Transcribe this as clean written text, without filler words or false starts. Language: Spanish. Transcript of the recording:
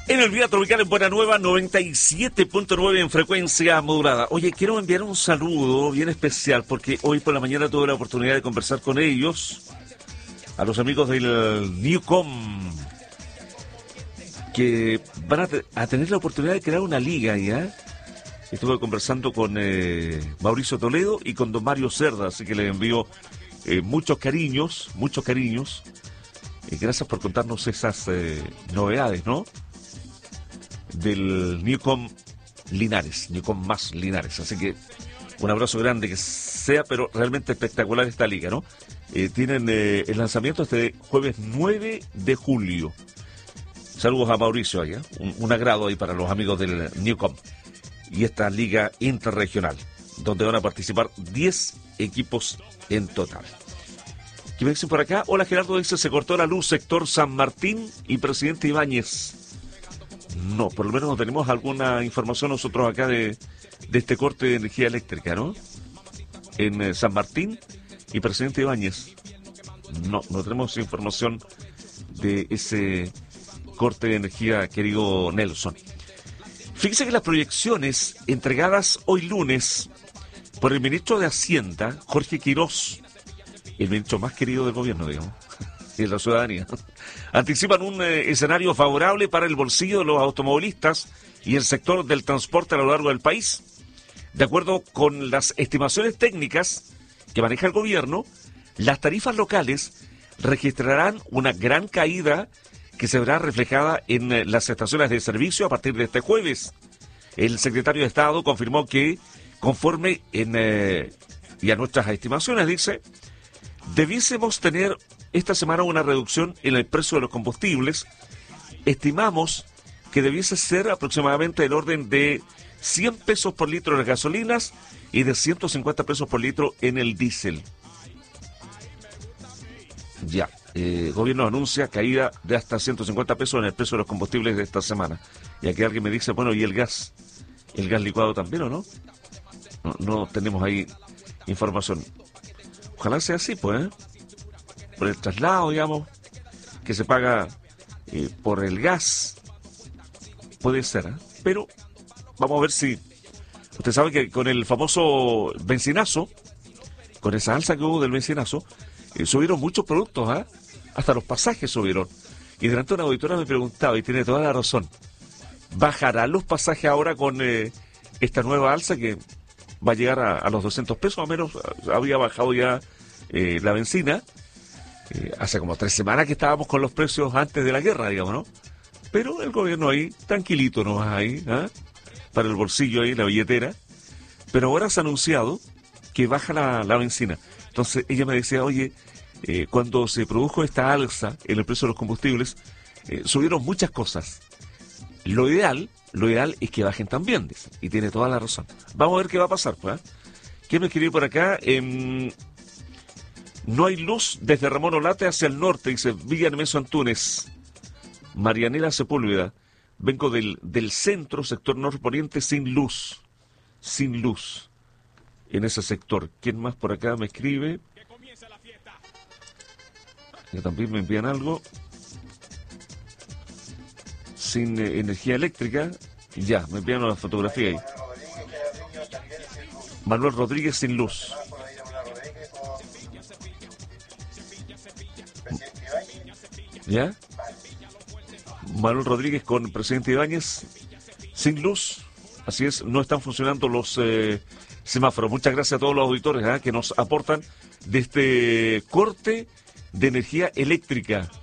En el Vía Tropical en Buena Nueva, 97.9 en frecuencia modulada. Oye, quiero enviar un saludo bien especial porque hoy por la mañana tuve la oportunidad de conversar con ellos, a los amigos del Newcom, que van a tener la oportunidad de crear una liga ya. Estuve conversando con Mauricio Toledo y con don Mario Cerda, así que les envío muchos cariños. Gracias por contarnos esas novedades, ¿no? Del Newcom Linares, Newcom más Linares. Así que un abrazo grande, que sea, pero realmente espectacular esta liga, ¿no? Tienen el lanzamiento este jueves 9 de julio. Saludos a Mauricio ahí, un agrado ahí para los amigos del Newcom. Y esta liga interregional, donde van a participar 10 equipos en total. ¿Qué me dicen por acá? Hola, Gerardo, dice, se cortó la luz sector San Martín y Presidente Ibáñez. No, por lo menos no tenemos alguna información nosotros acá de este corte de energía eléctrica, ¿no? En San Martín y Presidente Ibáñez. No tenemos información de ese corte de energía, querido Nelson. Fíjese que las proyecciones entregadas hoy lunes por el ministro de Hacienda, Jorge Quirós, el ministro más querido del gobierno, digamos, y de la ciudadanía, anticipan un escenario favorable para el bolsillo de los automovilistas y el sector del transporte a lo largo del país. De acuerdo con las estimaciones técnicas que maneja el gobierno, las tarifas locales registrarán una gran caída que se verá reflejada en las estaciones de servicio a partir de este jueves. El secretario de Estado confirmó que, conforme y a nuestras estimaciones, dice, debiésemos tener esta semana una reducción en el precio de los combustibles. Estimamos que debiese ser aproximadamente del orden de 100 pesos por litro en las gasolinas y de 150 pesos por litro en el diésel. Ya. Gobierno anuncia caída de hasta 150 pesos en el precio de los combustibles de esta semana. Y aquí alguien me dice, bueno, ¿y el gas? ¿El gas licuado también o no? No tenemos ahí información. Ojalá sea así, pues, por el traslado, digamos, que se paga por el gas. Puede ser, pero vamos a ver si... Usted sabe que con el famoso bencinazo, con esa alza que hubo del bencinazo, subieron muchos productos, hasta los pasajes subieron. Y delante una auditora me preguntaba, y tiene toda la razón, ¿bajarán los pasajes ahora con esta nueva alza que va a llegar a los 200 pesos? Al menos había bajado ya la benzina. Hace como 3 semanas que estábamos con los precios antes de la guerra, digamos, ¿no? Pero el gobierno ahí, tranquilito nomás ahí, para el bolsillo ahí, la billetera. Pero ahora se ha anunciado que baja la benzina. Entonces ella me decía, oye, cuando se produjo esta alza en el precio de los combustibles, subieron muchas cosas. Lo ideal es que bajen también, dice, y tiene toda la razón. Vamos a ver qué va a pasar, pues. ¿Quién me escribió por acá? No hay luz desde Ramón Olate hacia el norte, dice Villa Nemesio Antunes. Marianela Sepúlveda, vengo del centro, sector norponiente, sin luz en ese sector. ¿Quién más por acá me escribe? Que también me envían algo. Sin energía eléctrica. Ya, me envían una fotografía ahí. Manuel Rodríguez sin luz. ¿Ya? Manuel Rodríguez con Presidente Ibáñez sin luz. Así es, no están funcionando los semáforos. Muchas gracias a todos los auditores que nos aportan de este corte de energía eléctrica